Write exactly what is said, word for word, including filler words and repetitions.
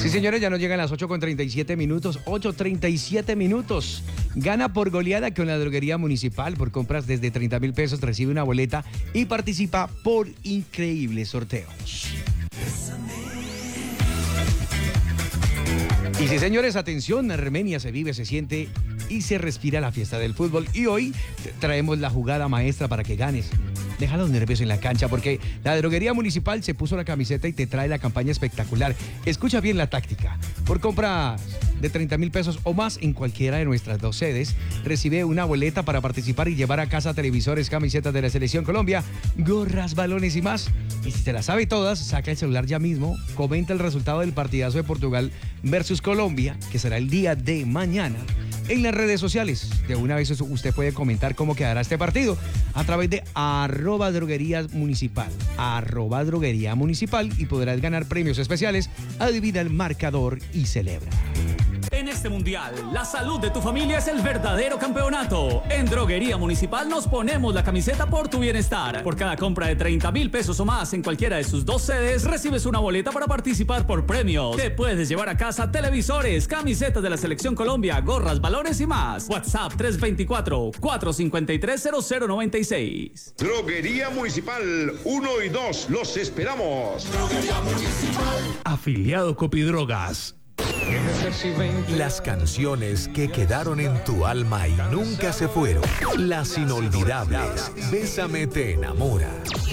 Sí, señores, ya nos llegan las ocho con treinta y siete minutos. ocho treinta y siete minutos. Gana por goleada con la droguería municipal. Por compras desde treinta mil pesos recibe una boleta y participa por increíbles sorteos. Y sí, señores, atención, Armenia se vive, se siente y se respira la fiesta del fútbol. Y hoy traemos la jugada maestra para que ganes. Deja los nervios en la cancha porque la droguería municipal se puso la camiseta y te trae la campaña espectacular. Escucha bien la táctica. Por compras de treinta mil pesos o más en cualquiera de nuestras dos sedes, recibe una boleta para participar y llevar a casa televisores, camisetas de la Selección Colombia, gorras, balones y más. Y si te las sabe todas, saca el celular ya mismo, comenta el resultado del partidazo de Portugal versus Colombia, que será el día de mañana, en las redes sociales. De una vez usted puede comentar cómo quedará este partido a través de arroba droguería municipal, arroba droguería municipal, y podrás ganar premios especiales. Adivina el marcador y celebra. En este mundial, la salud de tu familia es el verdadero campeonato. En Droguería Municipal nos ponemos la camiseta por tu bienestar. Por cada compra de treinta mil pesos o más en cualquiera de sus dos sedes, recibes una boleta para participar por premios. Te puedes llevar a casa televisores, camisetas de la Selección Colombia, gorras, balones y más. WhatsApp tres dos cuatro, cuatro cinco tres, cero cero nueve seis. Droguería Municipal uno y dos, los esperamos. Droguería Municipal. Afiliado Copidrogas. Las canciones que quedaron en tu alma y nunca se fueron. Las inolvidables. Bésame te enamora.